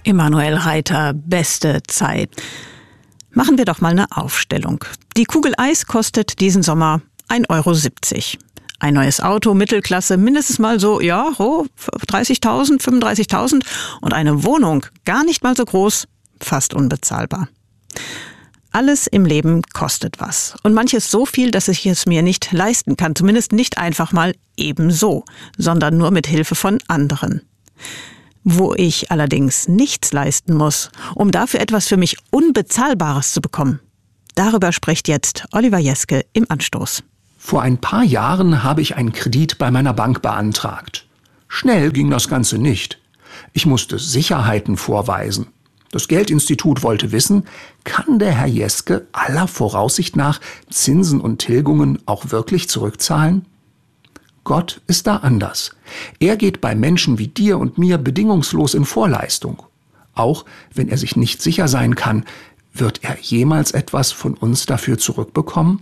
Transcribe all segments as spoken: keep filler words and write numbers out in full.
Emanuel Reiter, beste Zeit. Machen wir doch mal eine Aufstellung. Die Kugel Eis kostet diesen Sommer ein Euro siebzig. Ein neues Auto, Mittelklasse, mindestens mal so, ja, oh, dreißigtausend, fünfunddreißigtausend. Und eine Wohnung, gar nicht mal so groß, fast unbezahlbar. Alles im Leben kostet was. Und manches so viel, dass ich es mir nicht leisten kann. Zumindest nicht einfach mal ebenso, sondern nur mit Hilfe von anderen. Wo ich allerdings nichts leisten muss, um dafür etwas für mich Unbezahlbares zu bekommen. Darüber spricht jetzt Oliver Jeske im Anstoß. Vor ein paar Jahren habe ich einen Kredit bei meiner Bank beantragt. Schnell ging das Ganze nicht. Ich musste Sicherheiten vorweisen. Das Geldinstitut wollte wissen, kann der Herr Jeske aller Voraussicht nach Zinsen und Tilgungen auch wirklich zurückzahlen? Gott ist da anders. Er geht bei Menschen wie dir und mir bedingungslos in Vorleistung. Auch wenn er sich nicht sicher sein kann, wird er jemals etwas von uns dafür zurückbekommen?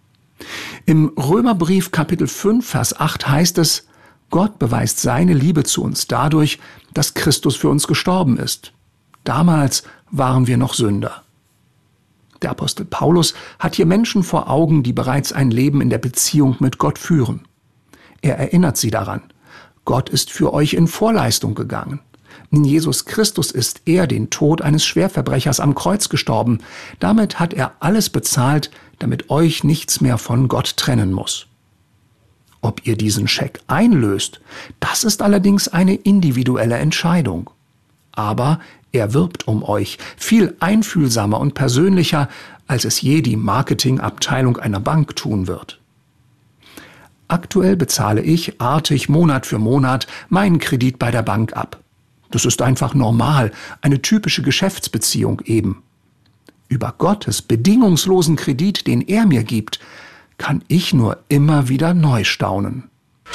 Im Römerbrief Kapitel fünf, Vers acht heißt es, Gott beweist seine Liebe zu uns dadurch, dass Christus für uns gestorben ist. Damals waren wir noch Sünder. Der Apostel Paulus hat hier Menschen vor Augen, die bereits ein Leben in der Beziehung mit Gott führen. Er erinnert sie daran, Gott ist für euch in Vorleistung gegangen. In Jesus Christus ist er den Tod eines Schwerverbrechers am Kreuz gestorben. Damit hat er alles bezahlt, damit euch nichts mehr von Gott trennen muss. Ob ihr diesen Scheck einlöst, das ist allerdings eine individuelle Entscheidung. Aber er wirbt um euch, viel einfühlsamer und persönlicher, als es je die Marketingabteilung einer Bank tun wird. Aktuell bezahle ich artig Monat für Monat meinen Kredit bei der Bank ab. Das ist einfach normal, eine typische Geschäftsbeziehung eben. Über Gottes bedingungslosen Kredit, den er mir gibt, kann ich nur immer wieder neu staunen.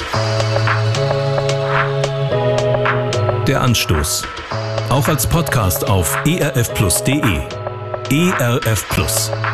Der Anstoß. Auch als Podcast auf e r f plus punkt d e. E R F Plus.